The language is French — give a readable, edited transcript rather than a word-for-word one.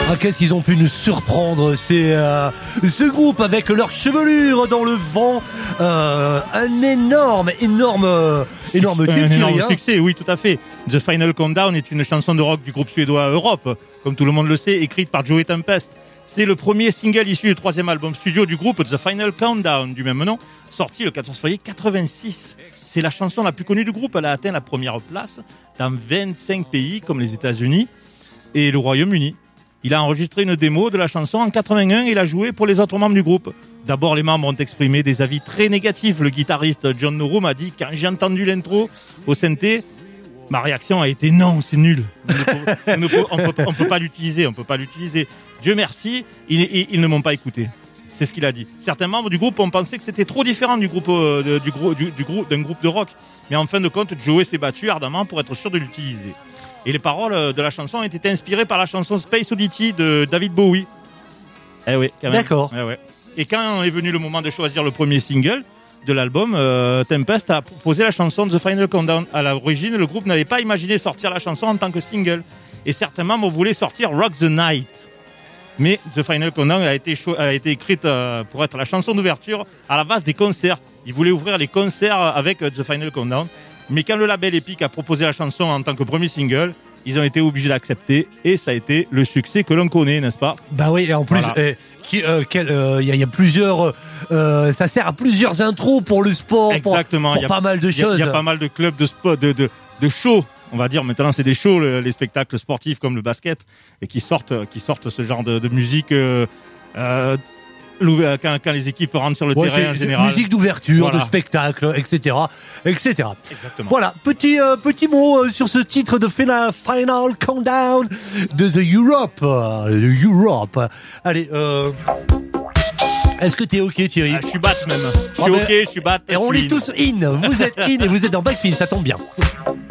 Ah, qu'est-ce qu'ils ont pu nous surprendre, ce groupe avec leur chevelure dans le vent, un énorme succès, oui, tout à fait. The Final Countdown est une chanson de rock du groupe suédois Europe, comme tout le monde le sait, écrite par Joey Tempest. C'est le premier single issu du 3e album studio du groupe, The Final Countdown, du même nom, sorti le 14 février 86. C'est la chanson la plus connue du groupe. Elle a atteint la première place dans 25 pays comme les États-Unis et le Royaume-Uni. Il a enregistré une démo de la chanson en 81 et l'a jouée pour les autres membres du groupe. D'abord, les membres ont exprimé des avis très négatifs. Le guitariste John Norum a dit « Quand j'ai entendu l'intro au synthé, ma réaction a été non, c'est nul. On peut pas l'utiliser, Dieu merci, ils ne m'ont pas écouté. » C'est ce qu'il a dit. Certains membres du groupe ont pensé que c'était trop différent d'un groupe de rock. Mais en fin de compte, Joey s'est battu ardemment pour être sûr de l'utiliser. Et les paroles de la chanson ont été inspirées par la chanson Space Oddity de David Bowie. Eh oui, quand même. D'accord. Eh ouais. Et quand est venu le moment de choisir le premier single de l'album, Tempest a proposé la chanson The Final Countdown. À l'origine, le groupe n'avait pas imaginé sortir la chanson en tant que single. Et certains membres voulaient sortir Rock the Night. Mais The Final Countdown a été écrite pour être la chanson d'ouverture à la base des concerts. Ils voulaient ouvrir les concerts avec The Final Countdown. Mais quand le label Epic a proposé la chanson en tant que premier single, ils ont été obligés d'accepter et ça a été le succès que l'on connaît, n'est-ce pas ? Bah oui, et en plus, voilà. y a plusieurs, ça sert à plusieurs intros pour le sport, exactement. pour pas mal de choses. Il y a pas mal de clubs de sport, de shows. On va dire maintenant c'est des shows, les spectacles sportifs comme le basket et qui sortent ce genre de musique quand les équipes rentrent sur le terrain en général. Musique d'ouverture, voilà. De spectacle, etc. Exactement. Voilà, petit mot sur ce titre de Final Countdown de The Europe. Allez, est-ce que t'es ok, Thierry? Je suis bat même. Je suis bat. Et on est tous in. Vous êtes in et vous êtes dans Backspin, ça tombe bien.